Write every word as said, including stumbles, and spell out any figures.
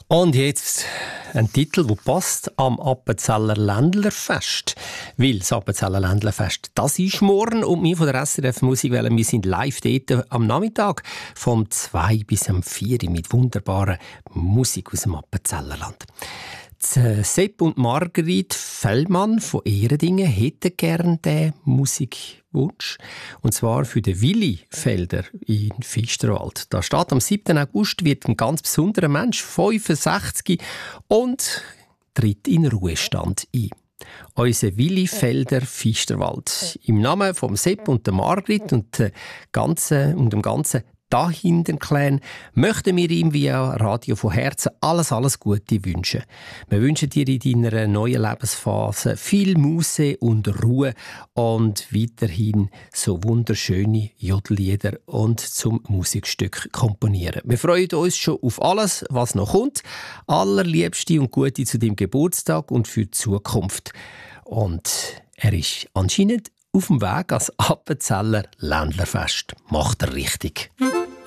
Und jetzt ein Titel, der passt am Appenzeller Ländlerfest. Weil das Appenzeller Ländlerfest, das ist morgen. Und wir von der S R F Musikwelle, wir sind live dort am Nachmittag vom zwei bis am vier mit wunderbarer Musik aus dem Appenzellerland. Sepp und Margrit Fellmann von Ehredingen hätten gerne diesen Musikwunsch. Und zwar für den Willi Felder in Fichterwald. Da steht, am siebten August wird ein ganz besonderer Mensch, fünfundsechzig, und tritt in Ruhestand ein. Unser Willi Felder Fichterwald. Im Namen von Sepp und der Margrit und, der ganzen, und dem ganzen Dahinter-Clan möchten wir ihm via Radio von Herzen alles, alles Gute wünschen. Wir wünschen dir in deiner neuen Lebensphase viel Muße und Ruhe und weiterhin so wunderschöne Jodellieder und zum Musikstück komponieren. Wir freuen uns schon auf alles, was noch kommt. Allerliebste und Gute zu deinem Geburtstag und für die Zukunft. Und er ist anscheinend auf dem Weg ans Appenzeller Ländlerfest. Macht er richtig.